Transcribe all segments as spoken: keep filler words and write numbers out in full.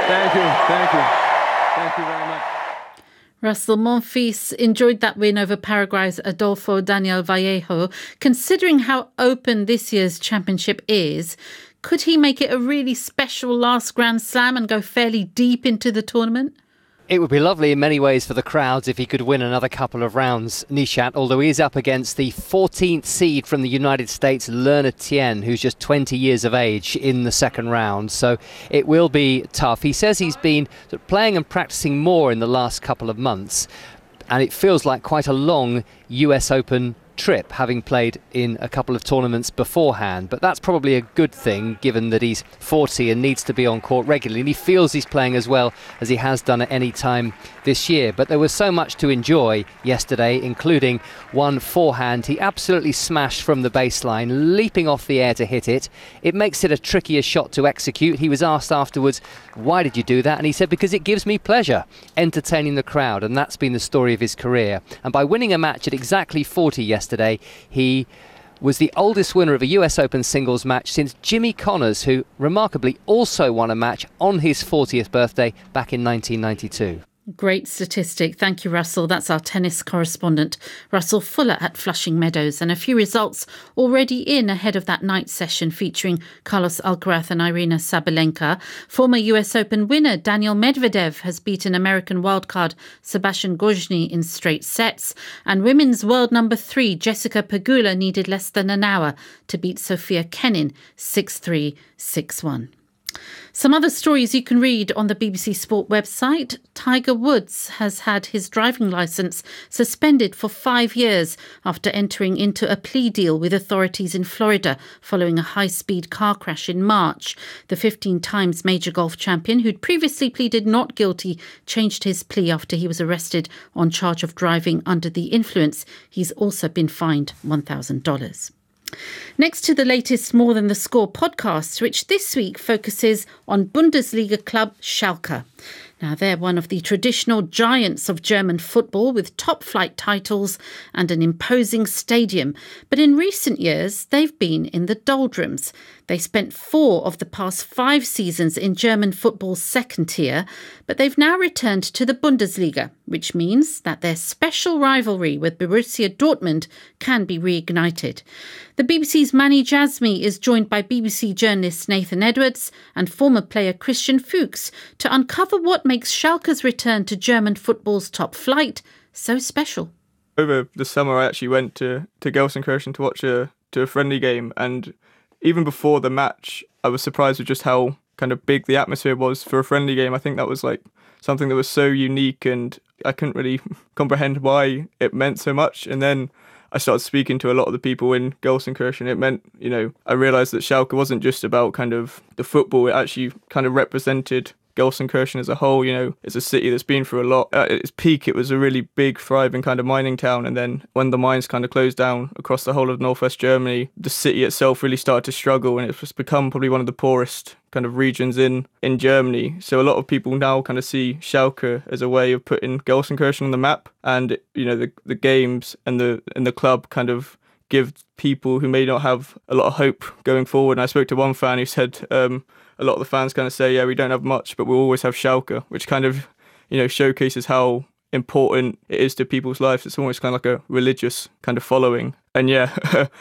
Thank you, thank you. Thank you very much. Russell Monfils enjoyed that win over Paraguay's Adolfo Daniel Vallejo. Considering how open this year's championship is, could he make it a really special last Grand Slam and go fairly deep into the tournament? It would be lovely in many ways for the crowds if he could win another couple of rounds, Nishat, although he is up against the fourteenth seed from the United States, Lerner Tien, who's just twenty years of age in the second round. So it will be tough. He says he's been playing and practicing more in the last couple of months, and it feels like quite a long U S Open trip, having played in a couple of tournaments beforehand. But that's probably a good thing, given that he's forty and needs to be on court regularly, and he feels he's playing as well as he has done at any time this year. But there was so much to enjoy yesterday, including one forehand he absolutely smashed from the baseline, leaping off the air to hit it. It makes it a trickier shot to execute. He was asked afterwards, why did you do that? And he said, because it gives me pleasure entertaining the crowd, and that's been the story of his career. And by winning a match at exactly forty yesterday, he was the oldest winner of a U S Open singles match since Jimmy Connors, who remarkably also won a match on his fortieth birthday back in nineteen ninety-two. Great statistic. Thank you, Russell. That's our tennis correspondent, Russell Fuller at Flushing Meadows. And a few results already in ahead of that night session featuring Carlos Alcaraz and Irina Sabalenka. Former U S Open winner Daniil Medvedev has beaten American wildcard Sebastian Gojny in straight sets. And women's world number three, Jessica Pegula, needed less than an hour to beat Sofia Kenin six three, six one. Some other stories you can read on the B B C Sport website. Tiger Woods has had his driving licence suspended for five years after entering into a plea deal with authorities in Florida following a high-speed car crash in March. The fifteen times major golf champion, who'd previously pleaded not guilty, changed his plea after he was arrested on charge of driving under the influence. He's also been fined one thousand dollars. Next to the latest More Than the Score podcast, which this week focuses on Bundesliga club Schalke. Now, they're one of the traditional giants of German football with top-flight titles and an imposing stadium. But in recent years, they've been in the doldrums. They spent four of the past five seasons in German football's second tier, but they've now returned to the Bundesliga, which means that their special rivalry with Borussia Dortmund can be reignited. The B B C's Mani Jazmi is joined by B B C journalist Nathan Edwards and former player Christian Fuchs to uncover what makes Schalke's return to German football's top flight so special. Over the summer, I actually went to, to Gelsenkirchen to watch a, to a friendly game, and even before the match, I was surprised with just how kind of big the atmosphere was for a friendly game. I think that was like something that was so unique, and I couldn't really comprehend why it meant so much. And then I started speaking to a lot of the people in Gelsenkirchen. It meant, you know, I realised that Schalke wasn't just about kind of the football. It actually kind of represented Gelsenkirchen as a whole. You know, it's a city that's been through a lot. At its peak, it was a really big, thriving kind of mining town. And then when the mines kind of closed down across the whole of northwest Germany, the city itself really started to struggle, and it's just become probably one of the poorest kind of regions in, in Germany. So a lot of people now kind of see Schalke as a way of putting Gelsenkirchen on the map. And, you know, the the games and the and the club kind of give people who may not have a lot of hope going forward. And I spoke to one fan who said, um, a lot of the fans kind of say, yeah, we don't have much, but we'll always have Schalke, which kind of, you know, showcases how important it is to people's lives. It's almost kind of like a religious kind of following. And yeah,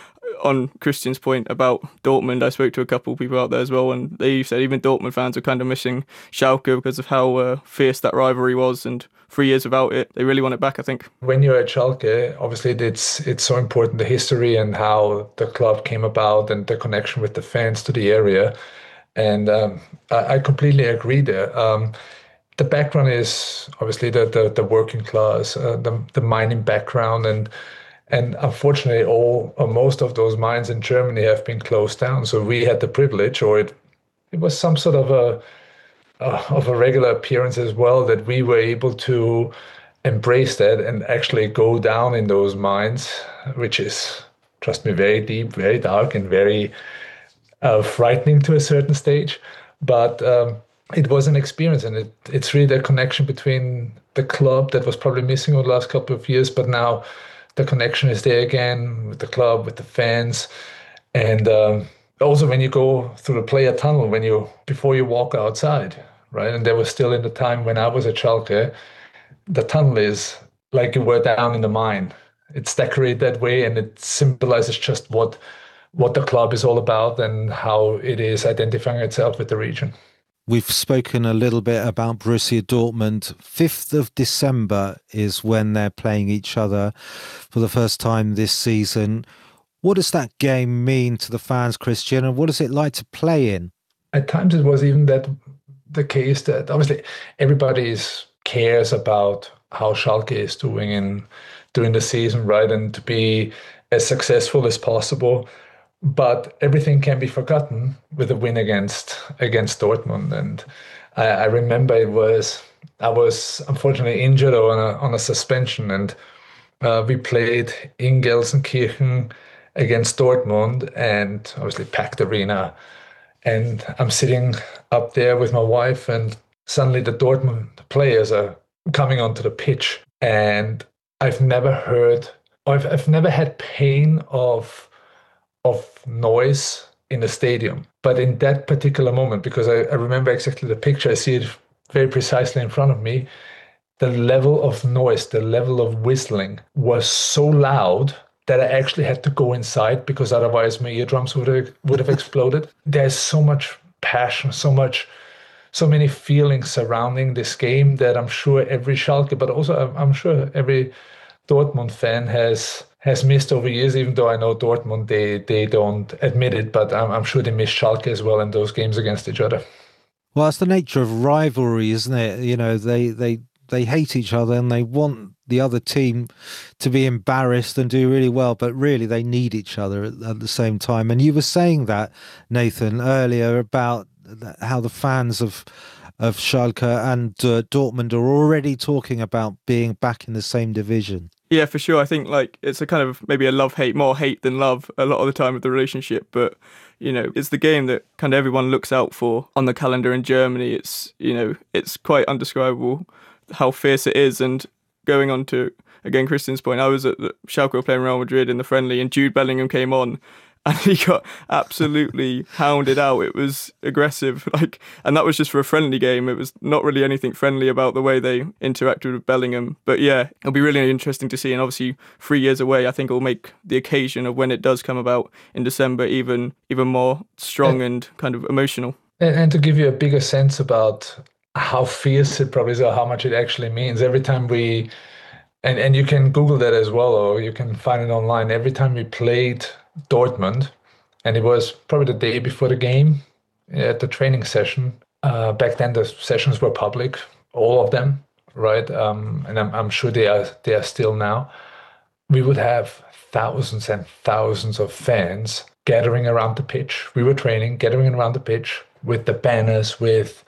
on Christian's point about Dortmund, I spoke to a couple of people out there as well, and they said even Dortmund fans are kind of missing Schalke because of how uh, fierce that rivalry was, and three years without it, they really want it back, I think. When you're at Schalke, obviously it's it's so important, the history and how the club came about and the connection with the fans to the area. And um, I, I completely agree there. Um, the background is obviously the the, the working class, uh, the the mining background, and and unfortunately, all or most of those mines in Germany have been closed down. So we had the privilege, or it it was some sort of a uh, of a regular appearance as well, that we were able to embrace that and actually go down in those mines, which is, trust me, very deep, very dark, and very Uh, frightening to a certain stage, but um, it was an experience, and it, it's really the connection between the club that was probably missing over the last couple of years, but now the connection is there again with the club, with the fans, and um, also when you go through the player tunnel, when you before you walk outside, right? And they were still in the time when I was at Schalke. The tunnel is like you were down in the mine. It's decorated that way, and it symbolizes just what what the club is all about and how it is identifying itself with the region. We've spoken a little bit about Borussia Dortmund. fifth of December is when they're playing each other for the first time this season. What does that game mean to the fans, Christian, and what is it like to play in? At times it was even that the case that obviously everybody cares about how Schalke is doing in during the season, right? And to be as successful as possible. But everything can be forgotten with a win against against Dortmund. And I, I remember it was I was unfortunately injured or on a on a suspension, and uh, we played in Gelsenkirchen against Dortmund, and obviously packed arena. And I'm sitting up there with my wife, and suddenly the Dortmund players are coming onto the pitch, and I've never heard, I've I've never had pain of. of noise in the stadium. But in that particular moment, because I, I remember exactly the picture, I see it very precisely in front of me, the level of noise, the level of whistling was so loud that I actually had to go inside, because otherwise my eardrums would have, would have exploded. There's so much passion, so much, so many feelings surrounding this game that I'm sure every Schalke, but also I'm sure every Dortmund fan has has missed over years, even though I know Dortmund, they they don't admit it, but I'm, I'm sure they miss Schalke as well in those games against each other. Well, that's the nature of rivalry, isn't it? You know, they, they, they hate each other and they want the other team to be embarrassed and do really well, but really they need each other at, at the same time. And you were saying that, Nathan, earlier about how the fans of of Schalke and uh, Dortmund are already talking about being back in the same division. Yeah, for sure. I think like it's a kind of maybe a love-hate, more hate than love a lot of the time of the relationship. But, you know, it's the game that kind of everyone looks out for on the calendar in Germany. It's, you know, it's quite undescribable how fierce it is. And going on to, again, Christian's point, I was at the Schalke were playing Real Madrid in the friendly, and Jude Bellingham came on and he got absolutely hounded out. It was aggressive, like, and that was just for a friendly game. It was not really anything friendly about the way they interacted with Bellingham. But yeah, it'll be really interesting to see. And obviously, three years away, I think it'll make the occasion of when it does come about in December even even more strong and kind of emotional. And, and to give you a bigger sense about how fierce it probably is, or how much it actually means, every time we, and, and you can Google that as well, or you can find it online, every time we played Dortmund, and it was probably the day before the game at the training session. Uh, back then, the sessions were public, all of them, right? Um, and I'm, I'm sure they are they are still now. We would have thousands and thousands of fans gathering around the pitch. We were training, gathering around the pitch with the banners, with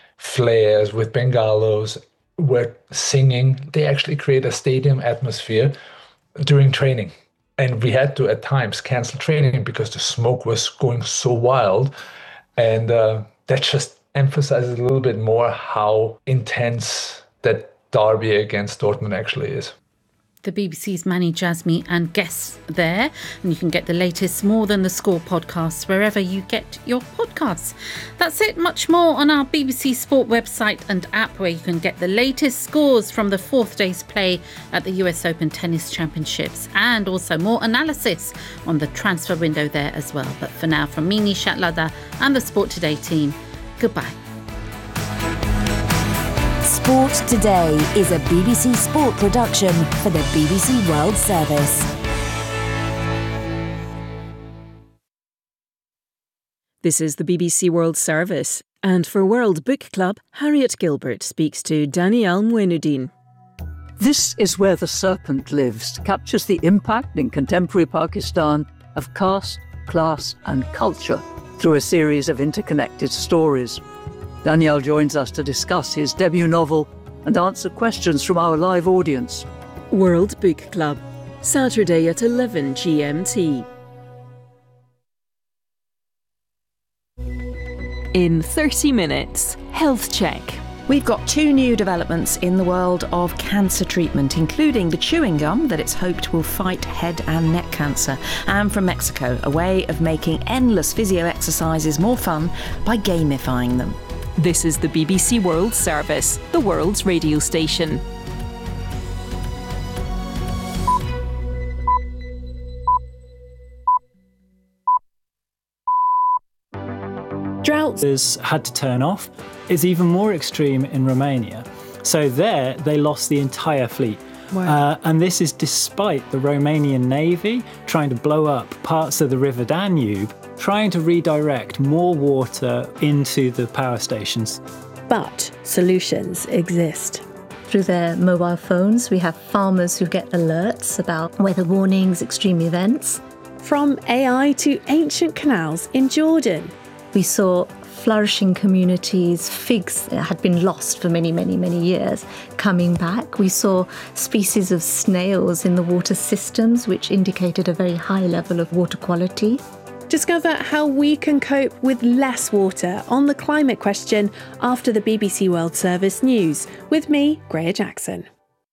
flares, with bengalos. We're singing. They actually create a stadium atmosphere during training. And we had to, at times, cancel training because the smoke was going so wild. And uh, that just emphasizes a little bit more how intense that derby against Dortmund actually is. The B B C's Mani Jasmi and guests there. And you can get the latest More Than the Score podcasts wherever you get your podcasts. That's it. Much more on our B B C Sport website and app, where you can get the latest scores from the fourth day's play at the U S Open Tennis Championships, and also more analysis on the transfer window there as well. But for now, from me, Nishat Ladda, and the Sport Today team, goodbye. Sport Today is a B B C Sport production for the B B C World Service. This is the B B C World Service, and for World Book Club, Harriet Gilbert speaks to Danielle Mouinudin. This Is Where the Serpent Lives captures the impact in contemporary Pakistan of caste, class and culture through a series of interconnected stories. Danielle joins us to discuss his debut novel and answer questions from our live audience. World Book Club, Saturday at eleven G M T. In thirty minutes, Health Check. We've got two new developments in the world of cancer treatment, including the chewing gum that it's hoped will fight head and neck cancer. And from Mexico, a way of making endless physio exercises more fun by gamifying them. This is the B B C World Service, the world's radio station. Droughts has had to turn off. It's even more extreme in Romania. So there, they lost the entire fleet. Wow. Uh, and this is despite the Romanian Navy trying to blow up parts of the River Danube, trying to redirect more water into the power stations. But solutions exist. Through their mobile phones, we have farmers who get alerts about weather warnings, extreme events. From A I to ancient canals in Jordan. We saw flourishing communities, figs that had been lost for many, many, many years, coming back. We saw species of snails in the water systems, which indicated a very high level of water quality. Discover how we can cope with less water on the climate question after the B B C World Service news. With me, Greer Jackson.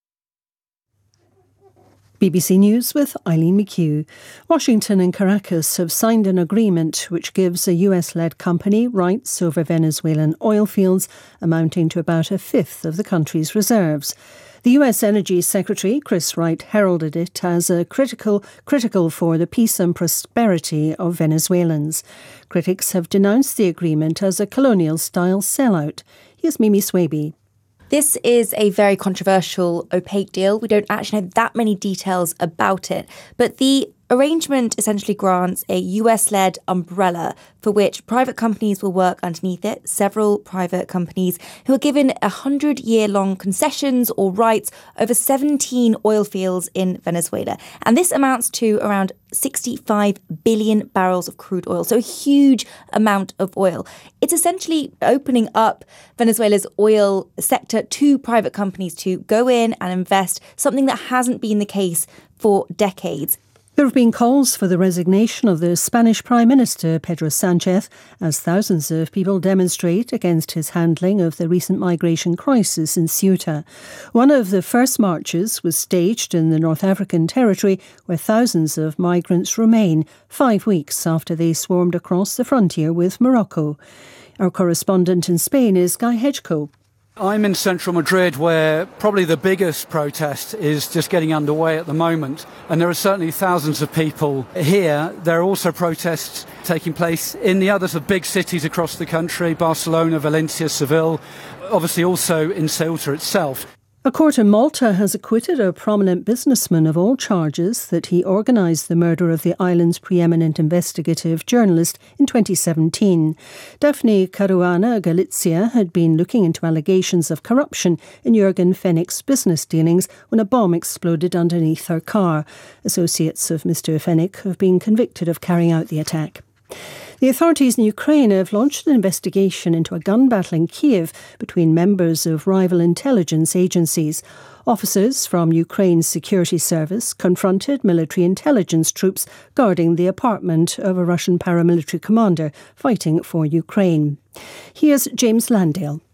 B B C News with Eileen McHugh. Washington and Caracas have signed an agreement which gives a U S-led company rights over Venezuelan oil fields amounting to about a fifth of the country's reserves. The U S Energy Secretary, Chris Wright, heralded it as a critical, critical for the peace and prosperity of Venezuelans. Critics have denounced the agreement as a colonial-style sellout. Here's Mimi Swaby. This is a very controversial, opaque deal. We don't actually know that many details about it. But the arrangement essentially grants a U S-led umbrella for which private companies will work underneath it, several private companies who are given one hundred year long concessions or rights over seventeen oil fields in Venezuela. And this amounts to around sixty-five billion barrels of crude oil, so a huge amount of oil. It's essentially opening up Venezuela's oil sector to private companies to go in and invest, something that hasn't been the case for decades. There have been calls for the resignation of the Spanish Prime Minister, Pedro Sánchez, as thousands of people demonstrate against his handling of the recent migration crisis in Ceuta. One of the first marches was staged in the North African territory, where thousands of migrants remain, five weeks after they swarmed across the frontier with Morocco. Our correspondent in Spain is Guy Hedgecoe. I'm in central Madrid, where probably the biggest protest is just getting underway at the moment. And there are certainly thousands of people here. There are also protests taking place in the others of big cities across the country, Barcelona, Valencia, Seville, obviously also in Ceuta itself. A court in Malta has acquitted a prominent businessman of all charges that he organised the murder of the island's preeminent investigative journalist in twenty seventeen. Daphne Caruana Galizia had been looking into allegations of corruption in Jürgen Fennick's business dealings when a bomb exploded underneath her car. Associates of Mister Fennick have been convicted of carrying out the attack. The authorities in Ukraine have launched an investigation into a gun battle in Kiev between members of rival intelligence agencies. Officers from Ukraine's security service confronted military intelligence troops guarding the apartment of a Russian paramilitary commander fighting for Ukraine. Here's James Landale.